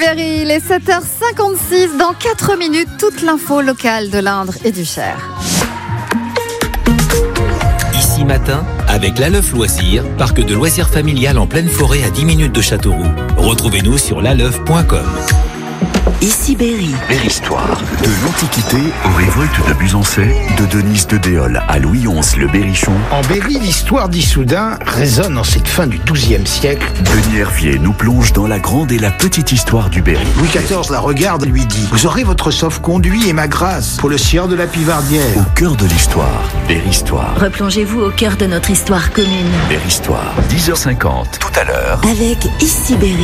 Berry, il est 7h56. Dans 4 minutes, toute l'info locale de l'Indre et du Cher. Ici matin, avec l'Aleuf Loisirs, parc de loisirs familial en pleine forêt à 10 minutes de Châteauroux. Retrouvez-nous sur l'aleuf.com. Ici Berry. Berry-Histoire. De l'Antiquité aux révoltes de Busancais, de Denise de Déol à Louis XI le Berrichon. En Berry, l'histoire d'Issoudun résonne en cette fin du XIIe siècle. Denis Hervier nous plonge dans la grande et la petite histoire du Berry. Louis XIV la regarde et lui dit: vous aurez votre sauf-conduit et ma grâce pour le sieur de la Pivardière. Au cœur de l'histoire, Berry-Histoire. Replongez-vous au cœur de notre histoire commune. Berry-Histoire, 10h50, tout à l'heure. Avec Ici Berry.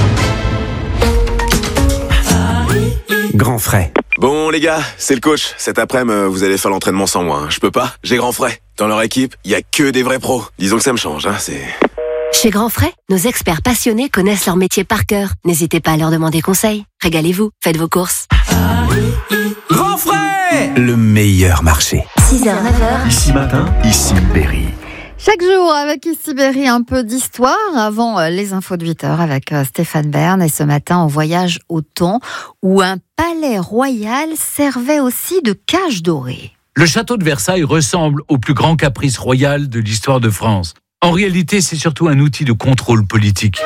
Grand frais. Bon les gars, c'est le coach. Cet après-midi, vous allez faire l'entraînement sans moi. Je peux pas, j'ai grand frais. Dans leur équipe, il y a que des vrais pros. Disons que ça me change, c'est... Chez Grand Frais, nos experts passionnés connaissent leur métier par cœur. N'hésitez pas à leur demander conseil. Régalez-vous, faites vos courses. Grand frais, le meilleur marché. 6h, 9h. Ici matin, ici Berry. Chaque jour, avec Ici Berry, un peu d'histoire avant les infos de 8h avec Stéphane Bern. Et ce matin, on voyage au temps où un palais royal servait aussi de cage dorée. Le château de Versailles ressemble au plus grand caprice royal de l'histoire de France. En réalité, c'est surtout un outil de contrôle politique.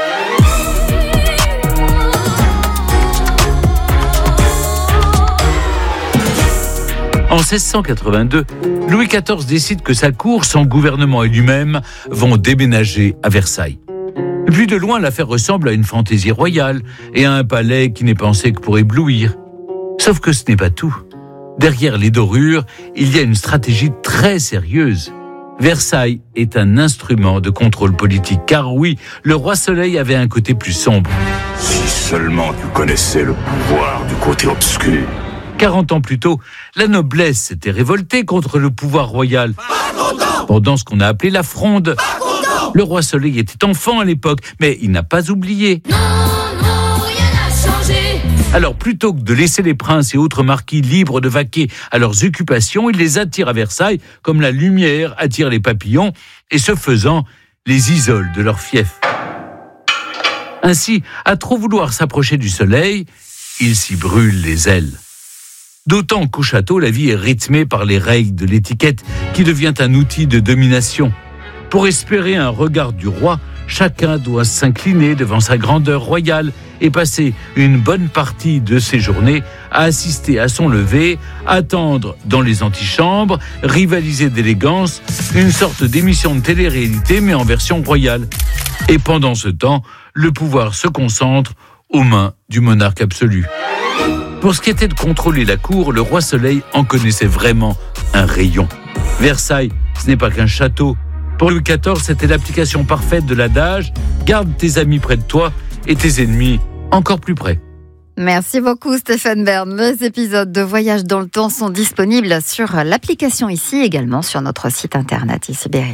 En 1682, Louis XIV décide que sa cour, son gouvernement et lui-même vont déménager à Versailles. Vu de loin, l'affaire ressemble à une fantaisie royale et à un palais qui n'est pensé que pour éblouir. Sauf que ce n'est pas tout. Derrière les dorures, il y a une stratégie très sérieuse. Versailles est un instrument de contrôle politique, car oui, le roi Soleil avait un côté plus sombre. Si seulement tu connaissais le pouvoir du côté obscur. 40 ans plus tôt, la noblesse s'était révoltée contre le pouvoir royal. Pendant ce qu'on a appelé la Fronde. Le roi Soleil était enfant à l'époque, mais il n'a pas oublié. Non, rien n'a changé. Alors, plutôt que de laisser les princes et autres marquis libres de vaquer à leurs occupations, il les attire à Versailles, comme la lumière attire les papillons, et ce faisant, les isole de leur fief. Ainsi, à trop vouloir s'approcher du soleil, il s'y brûle les ailes. D'autant qu'au château, la vie est rythmée par les règles de l'étiquette qui devient un outil de domination. Pour espérer un regard du roi, chacun doit s'incliner devant sa grandeur royale et passer une bonne partie de ses journées à assister à son lever, attendre dans les antichambres, rivaliser d'élégance, une sorte d'émission de télé-réalité mais en version royale. Et pendant ce temps, le pouvoir se concentre aux mains du monarque absolu. Pour ce qui était de contrôler la cour, le roi Soleil en connaissait vraiment un rayon. Versailles, ce n'est pas qu'un château. Pour Louis XIV, c'était l'application parfaite de l'adage « Garde tes amis près de toi et tes ennemis encore plus près ». Merci beaucoup Stéphane Bern. Les épisodes de Voyage dans le temps sont disponibles sur l'application Ici, également sur notre site internet Ici Berry.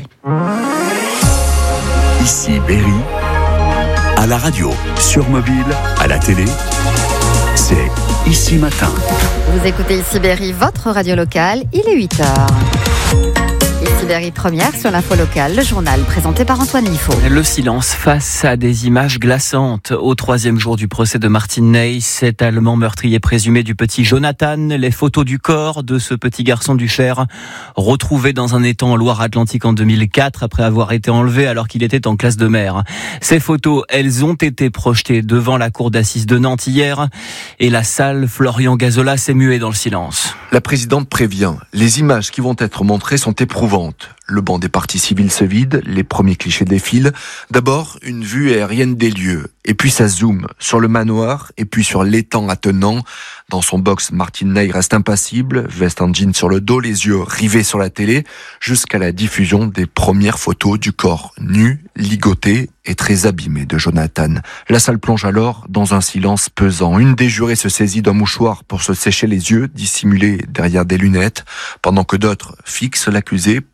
Ici Berry, à la radio, sur mobile, à la télé, c'est Ici matin. Vous écoutez Ici Berry, votre radio locale, il est 8h. Ici Berry première sur l'info locale, le journal présenté par Antoine Liffaut. Le silence face à des images glaçantes. Au 3e jour du procès de Martin Ney, cet Allemand meurtrier présumé du petit Jonathan, les photos du corps de ce petit garçon du Cher, retrouvé dans un étang en Loire-Atlantique en 2004 après avoir été enlevé alors qu'il était en classe de mer. Ces photos, elles ont été projetées devant la cour d'assises de Nantes hier et la salle Florian Gazzola s'est muée dans le silence. La présidente prévient, les images qui vont être montrées sont éprouvantes. Le banc des parties civiles se vide, les premiers clichés défilent. D'abord, une vue aérienne des lieux, et puis ça zoome sur le manoir, et puis sur l'étang attenant. Dans son box, Martin Ney reste impassible, veste en jean sur le dos, les yeux rivés sur la télé, jusqu'à la diffusion des premières photos du corps nu, ligoté et très abîmé de Jonathan. La salle plonge alors dans un silence pesant. Une des jurées se saisit d'un mouchoir pour se sécher les yeux, dissimulés derrière des lunettes, pendant que d'autres fixent l'accusé pour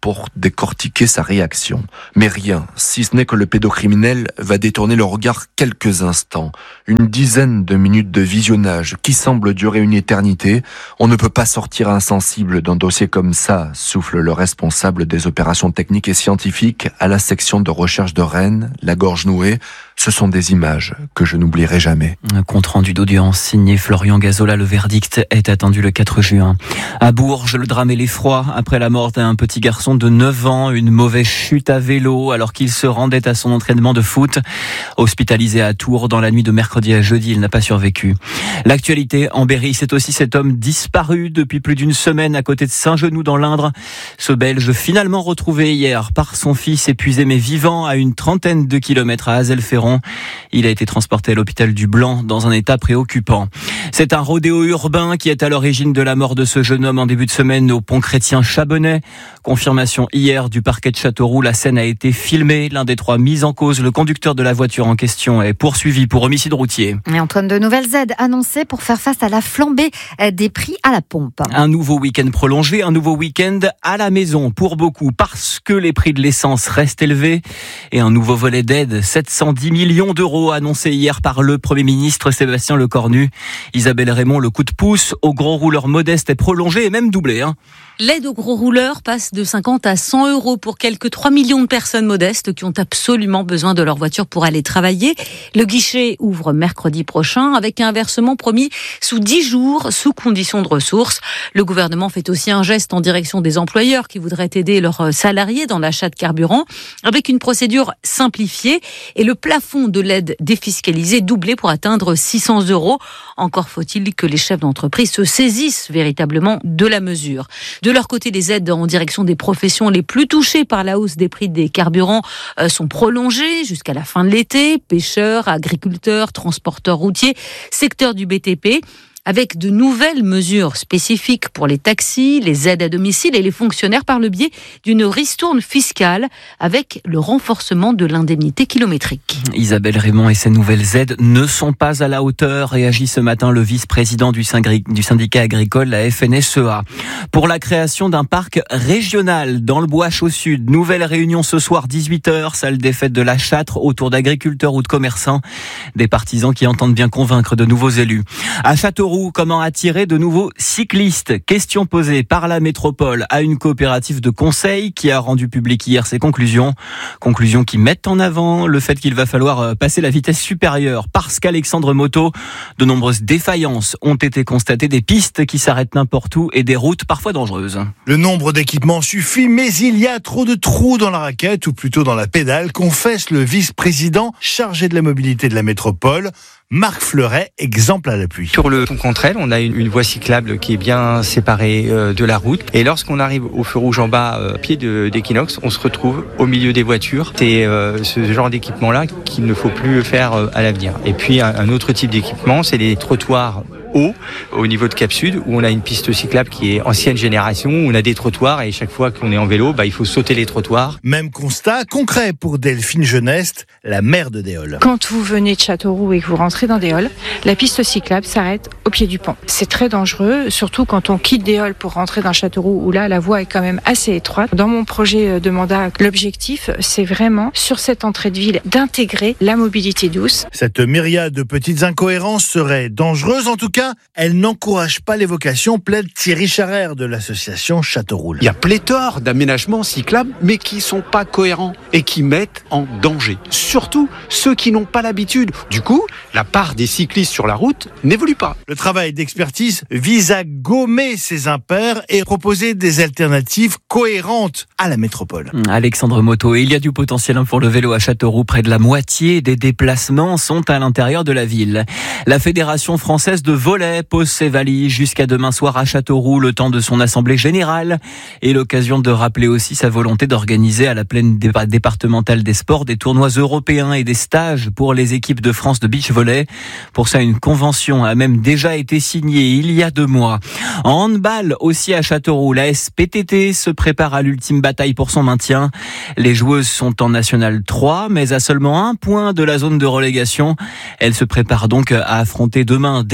décortiquer sa réaction. Mais rien, si ce n'est que le pédocriminel va détourner le regard quelques instants. Une dizaine de minutes de visionnage qui semble durer une éternité. On ne peut pas sortir insensible d'un dossier comme ça, souffle le responsable des opérations techniques et scientifiques à la section de recherche de Rennes, la gorge nouée. Ce sont des images que je n'oublierai jamais. Un compte-rendu d'audience signé Florian Gazola. Le verdict est attendu le 4 juin. À Bourges, le drame et l'effroi après la mort d'un petit garçon de 9 ans. Une mauvaise chute à vélo alors qu'il se rendait à son entraînement de foot. Hospitalisé à Tours dans la nuit de mercredi à jeudi, il n'a pas survécu. L'actualité en Berry, c'est aussi cet homme disparu depuis plus d'une semaine à côté de Saint-Genoux dans l'Indre. Ce Belge finalement retrouvé hier par son fils épuisé mais vivant à une trentaine de kilomètres à Azelferron. Il a été transporté à l'hôpital du Blanc dans un état préoccupant. C'est un rodéo urbain qui est à l'origine de la mort de ce jeune homme en début de semaine au pont chrétien Chabonnais. Confirmation hier du parquet de Châteauroux. La scène a été filmée. L'un des 3 mis en cause, le conducteur de la voiture en question, est poursuivi pour homicide routier. Et Antoine, de nouvelles aides annoncées pour faire face à la flambée des prix à la pompe. Un nouveau week-end prolongé, un nouveau week-end à la maison pour beaucoup parce que les prix de l'essence restent élevés et un nouveau volet d'aide, 710 millions d'euros annoncé hier par le Premier ministre Sébastien Lecornu. Isabelle Raymond, le coup de pouce aux gros rouleurs modestes est prolongé et même doublé. L'aide aux gros rouleurs passe de 50 à 100 euros pour quelques 3 millions de personnes modestes qui ont absolument besoin de leur voiture pour aller travailler. Le guichet ouvre mercredi prochain avec un versement promis sous 10 jours, sous condition de ressources. Le gouvernement fait aussi un geste en direction des employeurs qui voudraient aider leurs salariés dans l'achat de carburant avec une procédure simplifiée et le plafond de l'aide défiscalisée doublé pour atteindre 600 euros. Encore faut-il que les chefs d'entreprise se saisissent véritablement de la mesure. De leur côté, les aides en direction des professions les plus touchées par la hausse des prix des carburants sont prolongées jusqu'à la fin de l'été. Pêcheurs, agriculteurs, transporteurs routiers, secteur du BTP. Avec de nouvelles mesures spécifiques pour les taxis, les aides à domicile et les fonctionnaires par le biais d'une ristourne fiscale avec le renforcement de l'indemnité kilométrique. Isabelle Raymond et ses nouvelles aides ne sont pas à la hauteur, réagit ce matin le vice-président du syndicat agricole, la FNSEA. Pour la création d'un parc régional dans le Boache au sud, nouvelle réunion ce soir 18h, salle des fêtes de la Châtre autour d'agriculteurs ou de commerçants, des partisans qui entendent bien convaincre de nouveaux élus. À Châteauroux, comment attirer de nouveaux cyclistes? Question posée par la métropole à une coopérative de conseil qui a rendu public hier ses conclusions. Conclusions qui mettent en avant le fait qu'il va falloir passer la vitesse supérieure parce qu'Alexandre Moto, de nombreuses défaillances ont été constatées, des pistes qui s'arrêtent n'importe où et des routes parfois dangereuses. Le nombre d'équipements suffit, mais il y a trop de trous dans la raquette, ou plutôt dans la pédale, confesse le vice-président chargé de la mobilité de la métropole. Marc Fleuret, exemple à l'appui. Sur le pont Contrel, on a une voie cyclable qui est bien séparée de la route. Et lorsqu'on arrive au feu rouge en bas, pied d'Equinox, on se retrouve au milieu des voitures. C'est ce genre d'équipement-là qu'il ne faut plus faire à l'avenir. Et puis un autre type d'équipement, c'est les trottoirs hauts au niveau de Cap Sud, où on a une piste cyclable qui est ancienne génération, où on a des trottoirs et chaque fois qu'on est en vélo, il faut sauter les trottoirs. Même constat concret pour Delphine Geneste, la maire de Déol. Quand vous venez de Châteauroux et que vous rentrez dans Déol, la piste cyclable s'arrête au pied du pont. C'est très dangereux, surtout quand on quitte Déol pour rentrer dans Châteauroux, où là, la voie est quand même assez étroite. Dans mon projet de mandat, l'objectif, c'est vraiment, sur cette entrée de ville, d'intégrer la mobilité douce. Cette myriade de petites incohérences serait dangereuse. En tout cas, elle n'encourage pas l'évocation, plaide Thierry Charrère de l'association Châteauroux. Il y a pléthore d'aménagements cyclables, mais qui sont pas cohérents et qui mettent en danger. Surtout ceux qui n'ont pas l'habitude. Du coup, la part des cyclistes sur la route n'évolue pas. Le travail d'expertise vise à gommer ces impairs et proposer des alternatives cohérentes à la métropole. Alexandre Moto, il y a du potentiel pour le vélo à Châteauroux. Près de la moitié des déplacements sont à l'intérieur de la ville. La Fédération française de volley pose ses valises jusqu'à demain soir à Châteauroux, le temps de son assemblée générale et l'occasion de rappeler aussi sa volonté d'organiser à la plaine départementale des sports des tournois européens et des stages pour les équipes de France de beach volley. Pour ça, une convention a même déjà été signée il y a 2 mois. En handball aussi à Châteauroux, la SPTT se prépare à l'ultime bataille pour son maintien. Les joueuses sont en National 3, mais à seulement 1 point de la zone de relégation. Elles se préparent donc à affronter demain, dernier match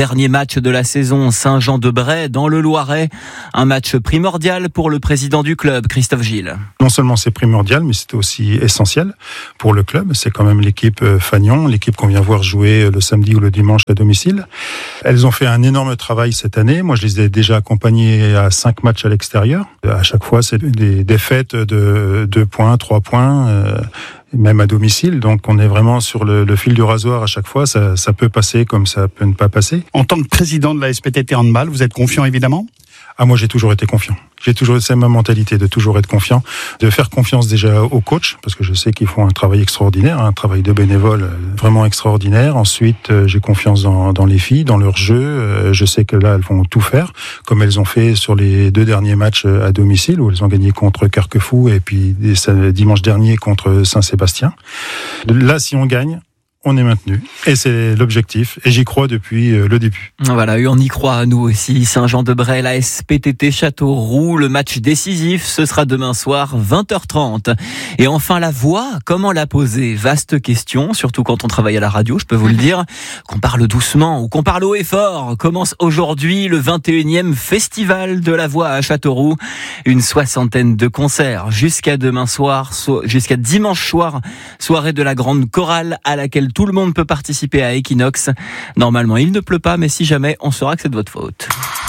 match de la saison, Saint-Jean-de-Bray dans le Loiret. Un match primordial pour le président du club, Christophe Gilles. Non seulement c'est primordial, mais c'est aussi essentiel pour le club. C'est quand même l'équipe Fagnon, l'équipe qu'on vient voir jouer le samedi ou le dimanche à domicile. Elles ont fait un énorme travail cette année. Moi, je les ai déjà accompagnées à 5 matchs à l'extérieur. À chaque fois, c'est des défaites de 2 points, 3 points, même à domicile. Donc, on est vraiment sur le fil du rasoir à chaque fois. Ça peut passer comme ça peut ne pas passer. En tant que président de la SPTT Handball, vous êtes confiant évidemment ? Ah, moi, j'ai toujours été confiant. C'est ma mentalité de toujours être confiant, de faire confiance déjà aux coachs, parce que je sais qu'ils font un travail extraordinaire, un travail de bénévole vraiment extraordinaire. Ensuite, j'ai confiance dans les filles, dans leur jeu. Je sais que là, elles vont tout faire, comme elles ont fait sur les 2 derniers matchs à domicile, où elles ont gagné contre Carquefou et puis dimanche dernier contre Saint-Sébastien. Là, si on gagne, on est maintenu. Et c'est l'objectif. Et j'y crois depuis le début. Voilà, on y croit, nous aussi. Saint-Jean-de-Bray, la SPTT Châteauroux. Le match décisif, ce sera demain soir, 20h30. Et enfin, la voix, comment la poser ? Vaste question, surtout quand on travaille à la radio, je peux vous le dire. Qu'on parle doucement ou qu'on parle haut et fort. Commence aujourd'hui le 21e Festival de la Voix à Châteauroux. Une 60aine de concerts jusqu'à demain soir, jusqu'à dimanche soir. Soirée de la grande chorale à laquelle tout le monde peut participer à Equinox. Normalement, il ne pleut pas, mais si jamais, on saura que c'est de votre faute.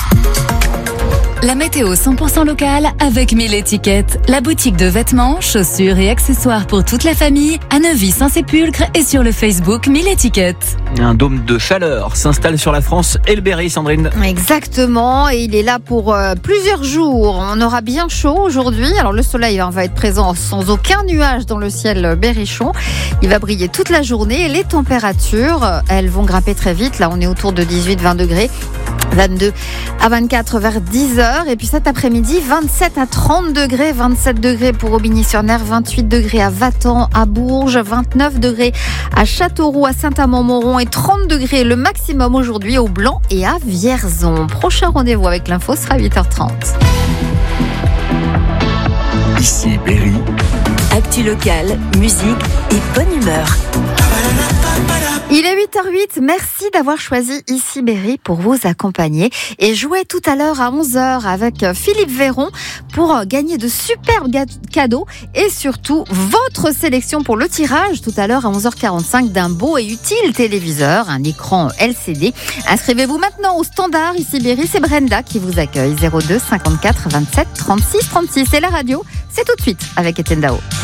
La météo 100% locale avec 1000 étiquettes. La boutique de vêtements, chaussures et accessoires pour toute la famille à Neuvy-Saint-Sépulcre et sur le Facebook 1000 étiquettes. Un dôme de chaleur s'installe sur la France et le Berry, Sandrine. Exactement, et il est là pour plusieurs jours. On aura bien chaud aujourd'hui. Alors le soleil va être présent sans aucun nuage dans le ciel berrichon. Il va briller toute la journée et les températures, elles vont grimper très vite. Là, on est autour de 18-20 degrés. 22 à 24 vers 10h. Et puis cet après-midi, 27 à 30 degrés. 27 degrés pour Aubigny-sur-Ner, 28 degrés à Vatan, à Bourges, 29 degrés à Châteauroux, à Saint-Amand-Montrond et 30 degrés le maximum aujourd'hui au Blanc et à Vierzon. Prochain rendez-vous avec l'info sera à 8h30. Ici Berry. Actu locale, musique et bonne humeur. Il est 8h08, merci d'avoir choisi Ici Berry pour vous accompagner et jouer tout à l'heure à 11h avec Philippe Véron pour gagner de superbes cadeaux et surtout votre sélection pour le tirage tout à l'heure à 11h45 d'un beau et utile téléviseur, un écran LCD. Inscrivez-vous maintenant au standard Ici Berry, c'est Brenda qui vous accueille. 02 54 27 36 36. C'est la radio, c'est tout de suite avec Étienne Dao.